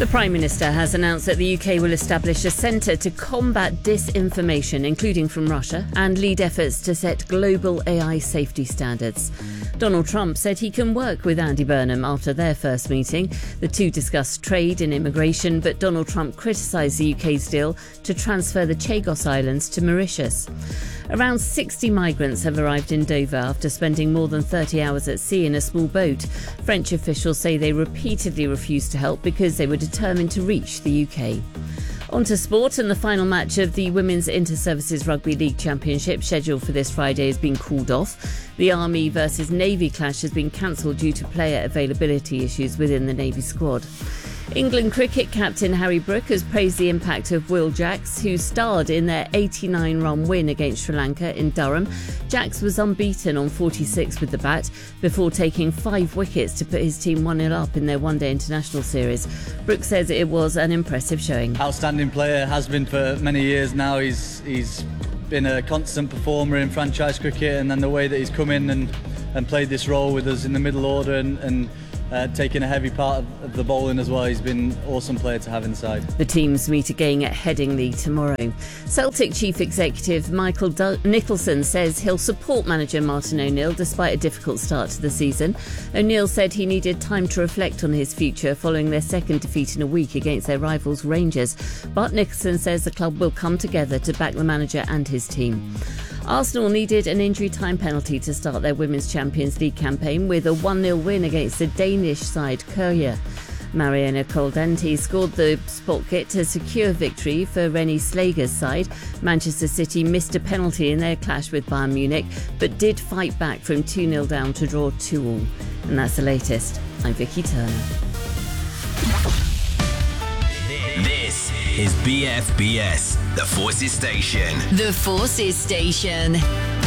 The Prime Minister has announced that the UK will establish a centre to combat disinformation, including from Russia, and lead efforts to set global AI safety standards. Donald Trump said he can work with Andy Burnham after their first meeting. The two discussed trade and immigration, but Donald Trump criticised the UK's deal to transfer the Chagos Islands to Mauritius. Around 60 migrants have arrived in Dover after spending more than 30 hours at sea in a small boat. French officials say they repeatedly refused to help because they were determined to reach the UK. On to sport, and the final match of the Women's Inter-Services Rugby League Championship, scheduled for this Friday, has been called off. The Army versus Navy clash has been cancelled due to player availability issues within the Navy squad. England cricket captain Harry Brook has praised the impact of Will Jacks, who starred in their 89-run win against Sri Lanka in Durham. Jacks was unbeaten on 46 with the bat before taking 5 wickets to put his team 1-0 up in their one-day international series. Brook says it was an impressive showing. Outstanding player, has been for many years now. He's been a constant performer in franchise cricket, and then the way that he's come in and played this role with us in the middle order and taking a heavy part of the bowling as well. He's been an awesome player to have inside. The teams meet again at Headingley tomorrow. Celtic Chief Executive Michael Nicholson says he'll support manager Martin O'Neill despite a difficult start to the season. O'Neill said he needed time to reflect on his future following their second defeat in a week against their rivals Rangers. But Nicholson says the club will come together to back the manager and his team. Arsenal needed an injury time penalty to start their Women's Champions League campaign with a 1-0 win against the Danish side Køge. Mariana Coldenti scored the spot kick to secure victory for Rennie Slager's side. Manchester City missed a penalty in their clash with Bayern Munich, but did fight back from 2-0 down to draw 2-2. And that's the latest. I'm Vicky Turner. This is BFBS, the Forces Station. The Forces Station.